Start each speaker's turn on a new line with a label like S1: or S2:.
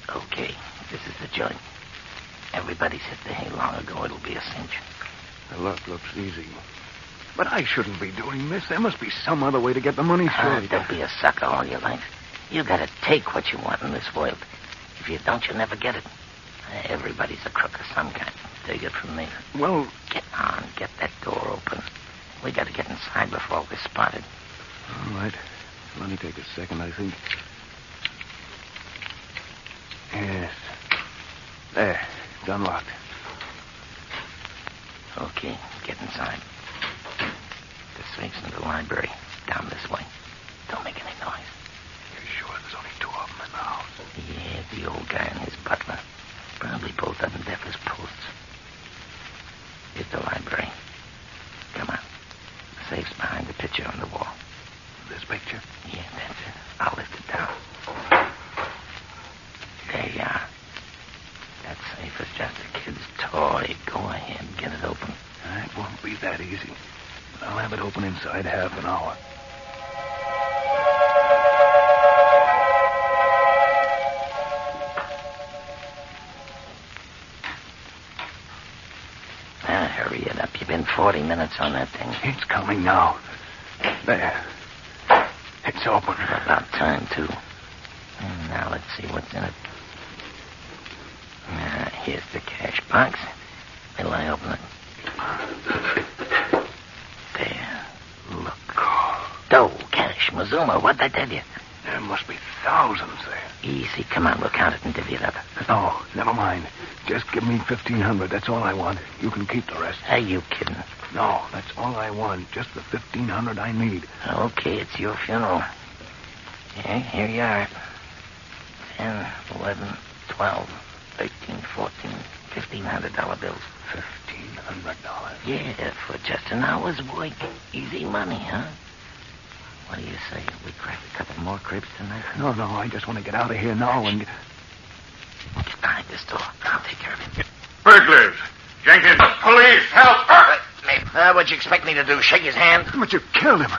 S1: Okay, this is the joint. Everybody's hit the hay long ago. It'll be a cinch.
S2: The luck looks easy. But I shouldn't be doing this. There must be some other way to get the money straight.
S1: Don't be a sucker all your life. You gotta take what you want in this world. If you don't, you'll never get it. Everybody's a crook of some kind. Take it from me.
S2: Well...
S1: Get on. Get that door open. We gotta get inside before we're spotted.
S2: All right. Let me take a second, I think. Yes. There. It's unlocked.
S1: Okay, get inside. The safe's in the library. Down this way. Don't make any noise.
S2: You're sure there's only two of them in the house?
S1: Yeah, the old guy and his butler. Probably both of them deaf as posts. Here's the library. Come on. The safe's behind the picture on the wall.
S2: This picture?
S1: Yeah, that's it. I'll lift it down. There you are. That safe is just a kid's toy. Go ahead, get it open.
S2: It won't be that easy. I'll have it open inside half an hour.
S1: Hurry it up. You've been 40 minutes on that thing.
S2: It's coming now. There. It's open.
S1: About time, too. And now let's see what's in it. Here's the cash box. Will I open it? There. Look. Dough, cash, Mazuma. What'd I tell you?
S2: There must be thousands there.
S1: Easy. Come on, we'll count it and divvy it up.
S2: No, never mind. Just give me 1,500. That's all I want. You can keep the rest.
S1: Are you kidding?
S2: No, that's all I want. Just the 1,500 I need.
S1: Okay, it's your funeral. Yeah, here you are. 10, 11, 12, 13, 14, $1,500 bills.
S2: $1,500?
S1: Yeah, for just an hour's work. Easy money, huh? What do you say? We crack a couple more cribs tonight?
S2: No, I just want to get out of here now and...
S1: Get behind this door. I'll take care of it.
S3: Burglars! Jenkins! Police! Help!
S1: What'd you expect me to do? Shake his hand?
S2: But you killed him.